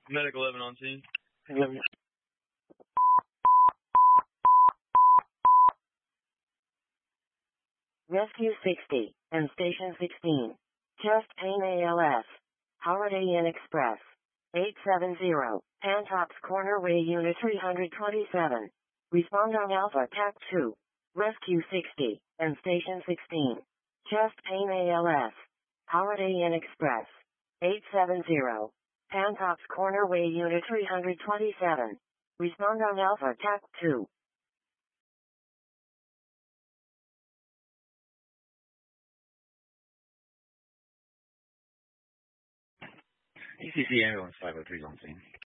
Medic 11 on scene. 11. Rescue 60 and Station 16. Chest pain ALS. Holiday Inn Express. 870. Pantops Corner Way Unit 327. Respond on Alpha TAC 2. Rescue 60 and Station 16. Chest pain ALS. Holiday Inn Express. 870. Pantops Corner Way Unit 327. Respond on Alpha TAC 2. ECC ambulance 503 on scene.